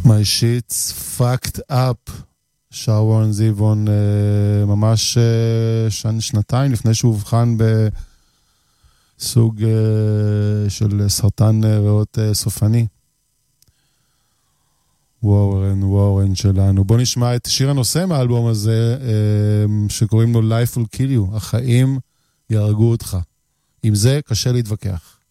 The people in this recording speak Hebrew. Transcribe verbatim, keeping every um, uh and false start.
My shit's fucked up. שוורן זיוון ממש שנתיים לפני שהוא הובחן בסוג של סרטן ריאות סופני. וורן, וורן שלנו. בוא נשמע את שיר הנושא מהאלבום הזה, שקוראים לו Life will kill you, החיים יהרגו אותך. עם זה קשה להתווכח.